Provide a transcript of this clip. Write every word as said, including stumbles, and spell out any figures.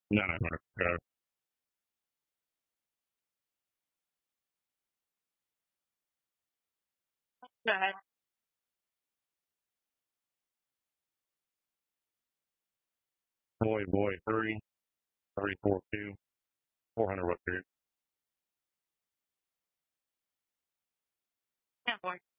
No, no, no. Uh, Okay. boy, boy, three, three, four, two, four hundred what period? Yeah, boy.